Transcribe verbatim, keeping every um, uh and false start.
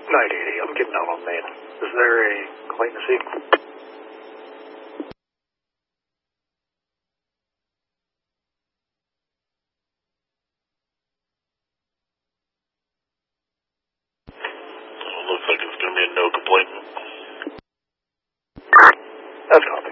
nine eighty, I'm getting out on main. Is there a complaint to see? Looks like it's going to be a no complaint. That's fine.